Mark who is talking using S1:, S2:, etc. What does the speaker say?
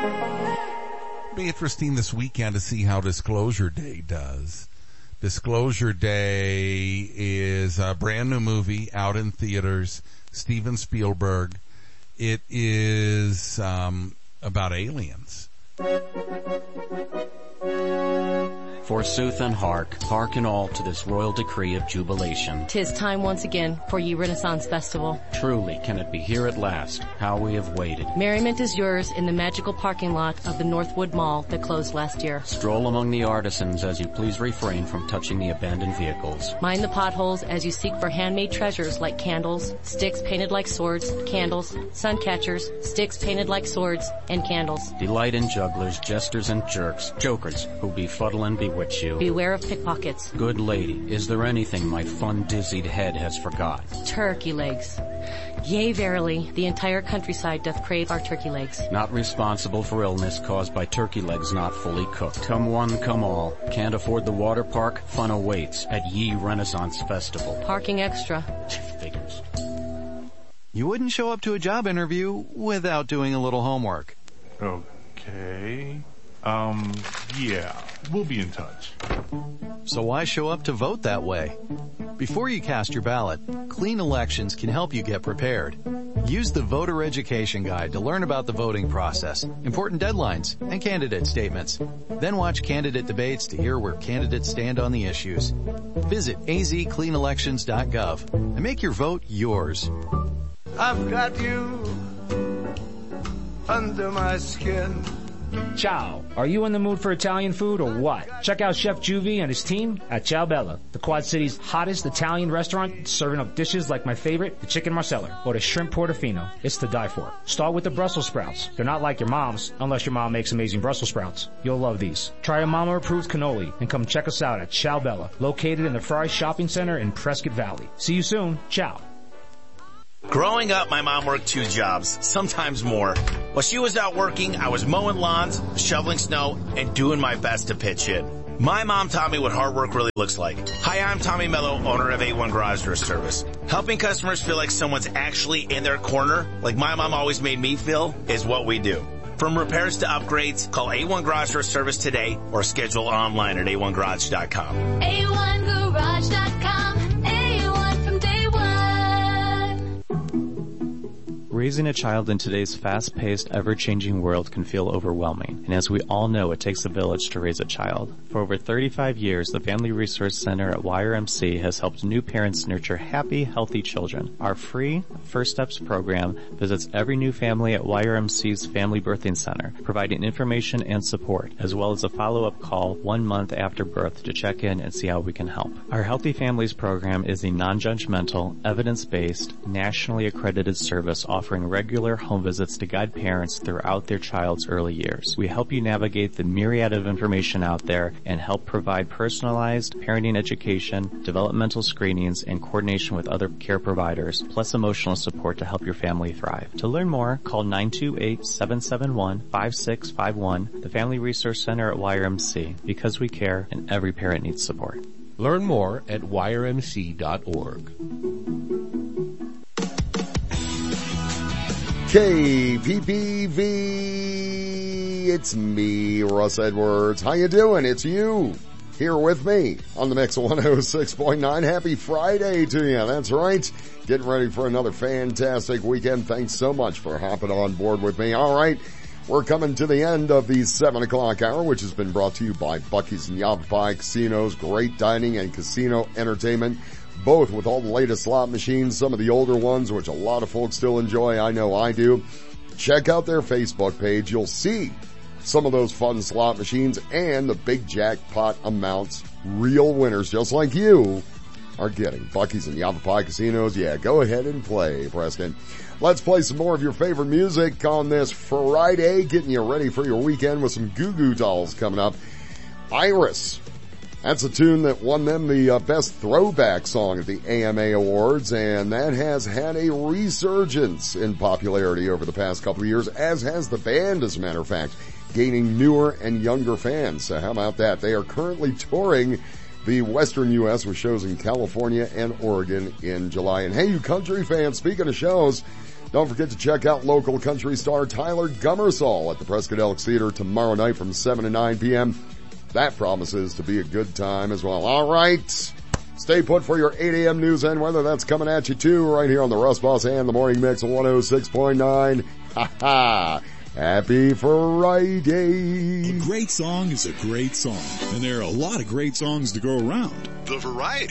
S1: Be interesting this weekend to see how Disclosure Day does. Disclosure Day is a brand new movie out in theaters. Steven Spielberg. It is about aliens.
S2: Forsooth and hearken all to this royal decree of jubilation.
S3: 'Tis time once again for ye Renaissance Festival.
S2: Truly, can it be here at last? How we have waited.
S3: Merriment is yours in the magical parking lot of the Northwood Mall that closed last year.
S2: Stroll among the artisans as you please refrain from touching the abandoned vehicles.
S3: Mind the potholes as you seek for handmade treasures like candles, sticks painted like swords, candles, sun catchers, sticks painted like swords, and candles.
S2: Delight in jugglers, jesters, and jokers who befuddle and bewitch you.
S3: Beware of pickpockets.
S2: Good lady, is there anything my fun-dizzied head has forgot?
S3: Turkey legs. Yea, verily, the entire countryside doth crave our turkey legs.
S2: Not responsible for illness caused by turkey legs not fully cooked. Come one, come all. Can't afford the water park? Fun awaits at Ye Renaissance Festival.
S3: Parking extra.
S2: Figures.
S4: You wouldn't show up to a job interview without doing a little homework.
S5: Okay. Yeah, we'll be in touch.
S4: So why show up to vote that way? Before you cast your ballot, Clean Elections can help you get prepared. Use the Voter Education Guide to learn about the voting process, important deadlines, and candidate statements. Then watch candidate debates to hear where candidates stand on the issues. Visit azcleanelections.gov and make your vote yours.
S6: I've got you under my skin.
S7: Ciao. Are you in the mood for Italian food or what? Check out Chef Juvie and his team at Ciao Bella, the Quad City's hottest Italian restaurant, serving up dishes like my favorite, the chicken marsala, or the shrimp portofino. It's to die for. Start with the Brussels sprouts. They're not like your mom's, unless your mom makes amazing Brussels sprouts. You'll love these. Try a mama-approved cannoli and come check us out at Ciao Bella, located in the Fry Shopping Center in Prescott Valley. See you soon. Ciao.
S8: Growing up, my mom worked 2 jobs, sometimes more. While she was out working, I was mowing lawns, shoveling snow, and doing my best to pitch in. My mom taught me what hard work really looks like. Hi, I'm Tommy Mello, owner of A1 Garage Door Service. Helping customers feel like someone's actually in their corner, like my mom always made me feel, is what we do. From repairs to upgrades, call A1 Garage Door Service today or schedule online at a1garage.com.
S9: A1garage.com. A1 from day one.
S10: Raising a child in today's fast-paced, ever-changing world can feel overwhelming, and as we all know, it takes a village to raise a child. For over 35 years, the Family Resource Center at YRMC has helped new parents nurture happy, healthy children. Our free First Steps program visits every new family at YRMC's Family Birthing Center, providing information and support, as well as a follow-up call 1 month after birth to check in and see how we can help. Our Healthy Families program is a non-judgmental, evidence-based, nationally accredited service offering regular home visits to guide parents throughout their child's early years. We help you navigate the myriad of information out there and help provide personalized parenting education, developmental screenings, and coordination with other care providers, plus emotional support to help your family thrive. To learn more, call 928-771-5651, the Family Resource Center at YRMC, because we care and every parent needs support.
S11: Learn more at yrmc.org.
S12: KPPV, it's me, Russ Edwards. How you doing? It's you here with me on the Mix 106.9. Happy Friday to you. That's right. Getting ready for another fantastic weekend. Thanks so much for hopping on board with me. All right. We're coming to the end of the 7 o'clock hour, which has been brought to you by Buc-ee's and Yavapai Casinos. Great dining and casino entertainment, both with all the latest slot machines, some of the older ones, which a lot of folks still enjoy. I know I do. Check out their Facebook page. You'll see some of those fun slot machines and the big jackpot amounts. Real winners, just like you, are getting. Buc-ee's and Yavapai Casinos. Yeah, go ahead and play, Preston. Let's play some more of your favorite music on this Friday, getting you ready for your weekend with some Goo Goo Dolls coming up. Iris. That's a tune that won them the best throwback song at the AMA Awards, and that has had a resurgence in popularity over the past couple of years, as has the band, as a matter of fact, gaining newer and younger fans. So how about that? They are currently touring the Western U.S. with shows in California and Oregon in July. And hey, you country fans, speaking of shows, Don't forget to check out local country star Tyler Gummersall at the Prescott Elks Theater tomorrow night from 7 to 9 p.m. That promises to be a good time as well. All right. Stay put for your 8 a.m. news and weather. That's coming at you too right here on the Russ Boss and the Morning Mix of 106.9. Ha ha. Happy Friday.
S13: A great song is a great song, and there are a lot of great songs to go around.
S14: The variety